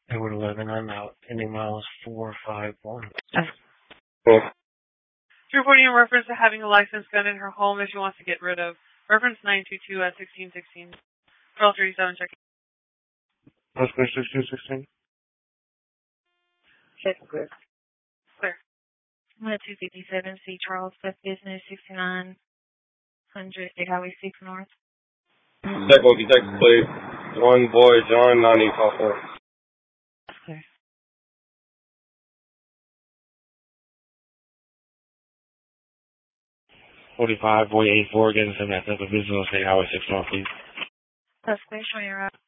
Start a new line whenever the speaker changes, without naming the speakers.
Edward 11, I'm out. Ending miles 451.
She's reporting in reference to having a licensed gun in her home that she wants to get rid of. Reference 922 at 1616. Pearl 37 checking.
Postcode 1616.
Check clear.
Clear.
I'm at 257 C. Charles F. Business 6900 State Highway 6 North.
Check will be text, please. One boy, John, 90, call 4.
Clear.
45, boy 84, getting 7 at Business State Highway 6 North, please.
That's clear. Showing your